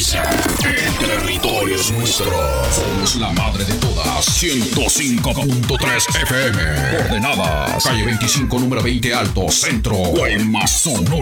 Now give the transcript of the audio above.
comienza. El territorio es nuestro. Somos la madre de todas. 105.3 FM. Coordenadas. Calle 25, número 20 Alto, Centro. Guaymas, Sonora.